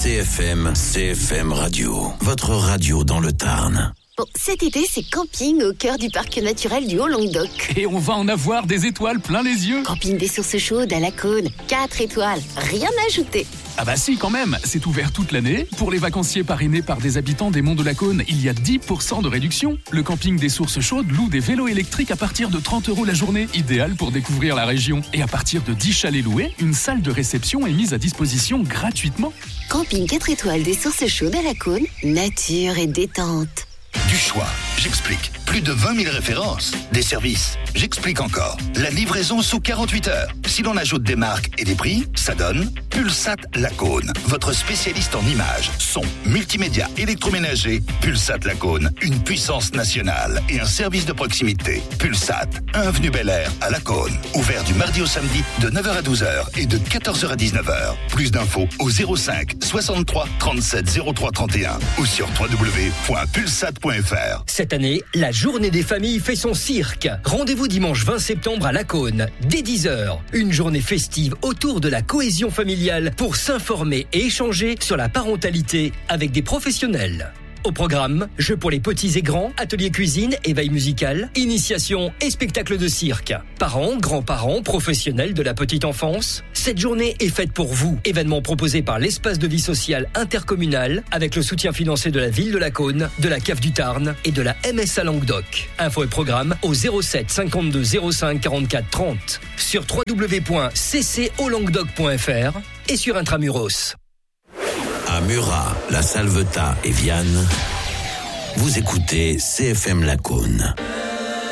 CFM Radio, votre radio dans le Tarn. Bon, cet été, c'est camping au cœur du parc naturel du Haut-Languedoc. Et on va en avoir des étoiles plein les yeux. Camping des sources chaudes à la Cône, 4 étoiles, rien à ajouter. Ah bah si, quand même, c'est ouvert toute l'année. Pour les vacanciers parrainés par des habitants des Monts de la Cône, il y a 10% de réduction. Le camping des sources chaudes loue des vélos électriques à partir de 30 € la journée, idéal pour découvrir la région. Et à partir de 10 chalets loués, une salle de réception est mise à disposition gratuitement. Camping 4 étoiles des sources chaudes à la Cône, nature et détente. Du choix, j'explique. Plus de 20 000 références. Des services, j'explique encore. La livraison sous 48 heures. Si l'on ajoute des marques et des prix, ça donne Pulsat Lacaune. Votre spécialiste en images, son, multimédia, électroménager. Pulsat Lacaune, une puissance nationale et un service de proximité. Pulsat, 1 avenue Bel Air à Lacaune. Ouvert du mardi au samedi de 9h à 12h et de 14h à 19h. Plus d'infos au 05 63 37 03 31 ou sur www.pulsat.fr. Cette année, la Journée des familles fait son cirque. Rendez-vous dimanche 20 septembre à Lacaune, dès 10h. Une journée festive autour de la cohésion familiale pour s'informer et échanger sur la parentalité avec des professionnels. Au programme, jeux pour les petits et grands, ateliers cuisine, éveil musical, initiation et spectacle de cirque. Parents, grands-parents, professionnels de la petite enfance, cette journée est faite pour vous. Événement proposé par l'espace de vie sociale intercommunal avec le soutien financier de la ville de Lacaune, de la CAF du Tarn et de la MSA Languedoc. Info et programme au 07 52 05 44 30 sur www.ccolanguedoc.fr et sur Intramuros. À Murat, La Salvetat et Vianne, vous écoutez CFM Lacaune.